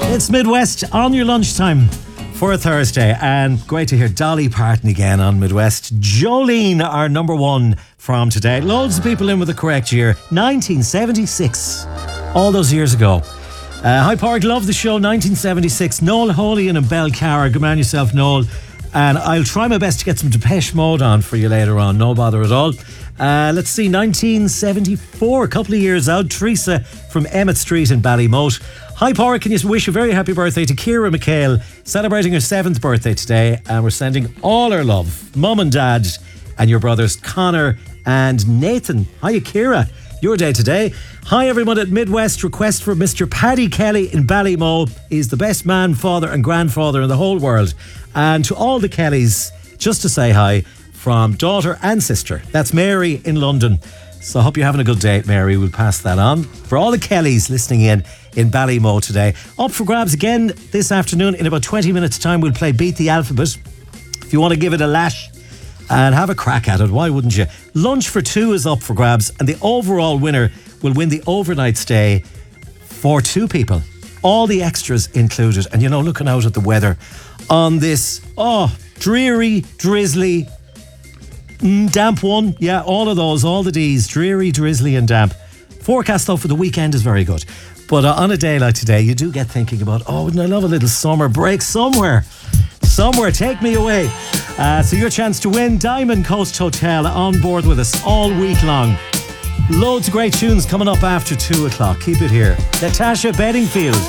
It's Midwest on your lunchtime for a Thursday, and great to hear Dolly Parton again on Midwest. Jolene, our number one from today. Loads of people in with the correct year, 1976. All those years ago. High Park, love the show, 1976. Noel Holian and Belcara. Good man yourself, Noel. And I'll try my best to get some Depeche Mode on for you later on. No bother at all. Let's see, 1974, a couple of years out. Teresa from Emmett Street in Ballymote. Hi, Porrick, can you wish a very happy birthday to Ciara McHale, celebrating her 7th birthday today, and we're sending all our love, Mum and Dad, and your brothers Connor and Nathan. Hiya, Ciara, your day today. Hi, everyone at Midwest. Request for Mr. Paddy Kelly in Ballymo. He's the best man, father and grandfather in the whole world. And to all the Kellys, just to say hi from daughter and sister. That's Mary in London. So I hope you're having a good day, Mary. We'll pass that on. For all the Kellys listening in Ballymo today. Up for grabs again this afternoon. In about 20 minutes' time, we'll play Beat the Alphabet. If you want to give it a lash and have a crack at it, why wouldn't you? Lunch for two is up for grabs, and the overall winner will win the overnight stay for two people. All the extras included. And, you know, looking out at the weather on this, dreary, drizzly, damp one. Yeah, all of those, all the D's. Dreary, drizzly and damp. Forecast, though, for the weekend is very good. But on a day like today, you do get thinking about, wouldn't I love a little summer break somewhere? Somewhere, take me away. So your chance to win Diamond Coast Hotel on board with us all week long. Loads of great tunes coming up after 2 o'clock. Keep it here. Natasha Bedingfield.